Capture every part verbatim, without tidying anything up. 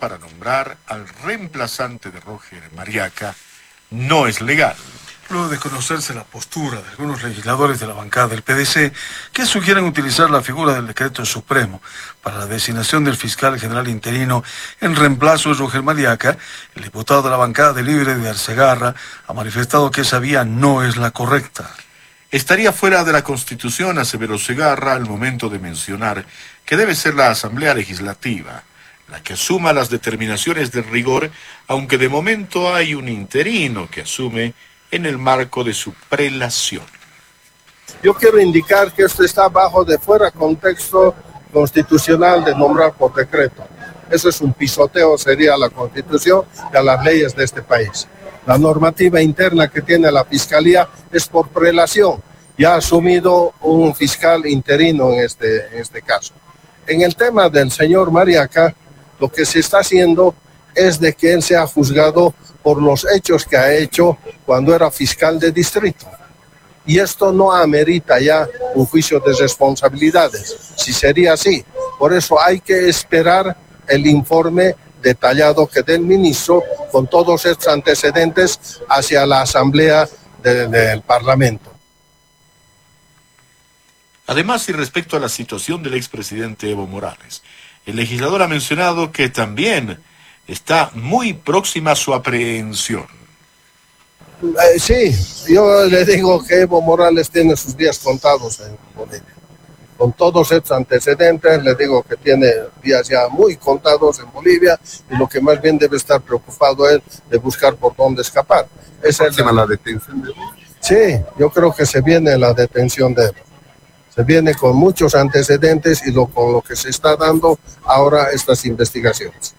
para nombrar al reemplazante de Roger Mariaca no es legal. Luego de conocerse la postura de algunos legisladores de la bancada del P D C, que sugieren utilizar la figura del decreto supremo para la designación del fiscal general interino en reemplazo de Roger Mariaca, el diputado de la bancada de Libre de Arcegarra ha manifestado que esa vía no es la correcta. Estaría fuera de la Constitución, aseveró Segarra al momento de mencionar que debe ser la Asamblea Legislativa la que asuma las determinaciones de rigor, aunque de momento hay un interino que asume en el marco de su prelación. Yo quiero indicar que esto está bajo de fuera contexto constitucional de nombrar por decreto. Eso es un pisoteo, sería a la Constitución y a las leyes de este país. La normativa interna que tiene la Fiscalía es por prelación. Ya ha asumido un fiscal interino en este, en este caso. En el tema del señor Mariaca, lo que se está haciendo es de que él sea juzgado por los hechos que ha hecho cuando era fiscal de distrito. Y esto no amerita ya un juicio de responsabilidades, si sería así. Por eso hay que esperar el informe detallado que dé el ministro con todos estos antecedentes hacia la Asamblea de, del Parlamento. Además, y respecto a la situación del expresidente Evo Morales, el legislador ha mencionado que también está muy próxima a su aprehensión. Eh, sí, yo le digo que Evo Morales tiene sus días contados en Bolivia. Con todos estos antecedentes, le digo que tiene días ya muy contados en Bolivia y lo que más bien debe estar preocupado es de buscar por dónde escapar. ¿Esa es la, la detención de Evo? Sí, yo creo que se viene la detención de Evo. Se viene con muchos antecedentes y lo, con lo que se está dando ahora estas investigaciones.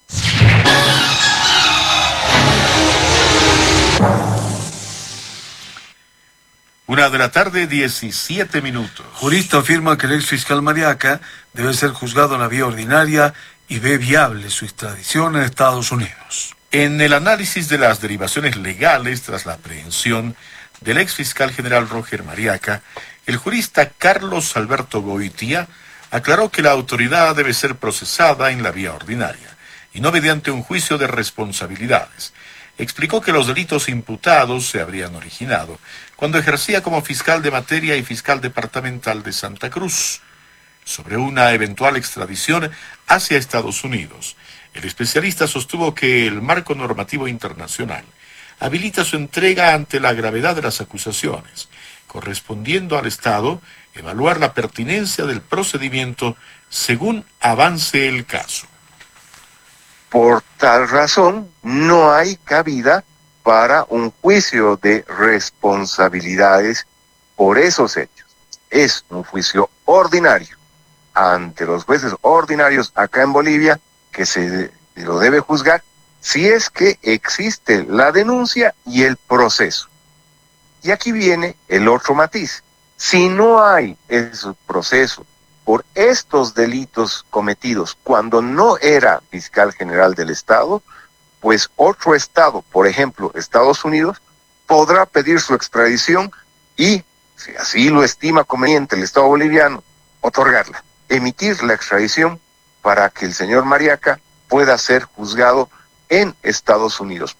Una de la tarde, diecisiete minutos. Jurista afirma que el ex fiscal Mariaca debe ser juzgado en la vía ordinaria y ve viable su extradición a Estados Unidos. En el análisis de las derivaciones legales tras la aprehensión del ex fiscal general Roger Mariaca, el jurista Carlos Alberto Goitia aclaró que la autoridad debe ser procesada en la vía ordinaria y no mediante un juicio de responsabilidades. Explicó que los delitos imputados se habrían originado cuando ejercía como fiscal de materia y fiscal departamental de Santa Cruz, sobre una eventual extradición hacia Estados Unidos. El especialista sostuvo que el marco normativo internacional habilita su entrega ante la gravedad de las acusaciones, correspondiendo al Estado evaluar la pertinencia del procedimiento según avance el caso. Por tal razón, no hay cabida para un juicio de responsabilidades por esos hechos. Es un juicio ordinario ante los jueces ordinarios acá en Bolivia que se lo debe juzgar si es que existe la denuncia y el proceso. Y aquí viene el otro matiz. Si no hay ese proceso por estos delitos cometidos cuando no era fiscal general del Estado, pues otro Estado, por ejemplo, Estados Unidos, podrá pedir su extradición y, si así lo estima conveniente el Estado boliviano, otorgarla, emitir la extradición para que el señor Mariaca pueda ser juzgado en Estados Unidos.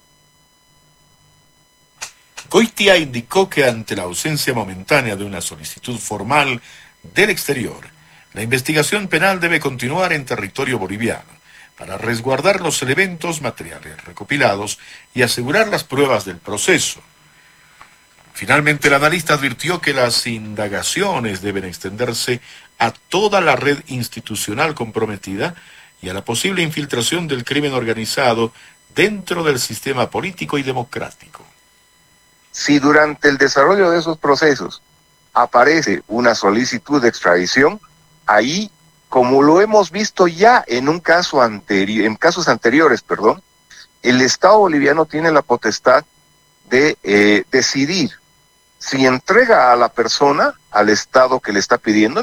Goitia indicó que ante la ausencia momentánea de una solicitud formal del exterior, la investigación penal debe continuar en territorio boliviano para resguardar los elementos materiales recopilados y asegurar las pruebas del proceso. Finalmente, el analista advirtió que las indagaciones deben extenderse a toda la red institucional comprometida y a la posible infiltración del crimen organizado dentro del sistema político y democrático. Si durante el desarrollo de esos procesos aparece una solicitud de extradición, ahí, como lo hemos visto ya en un caso anterior, en casos anteriores, perdón, el Estado boliviano tiene la potestad de eh, decidir si entrega a la persona al Estado que le está pidiendo.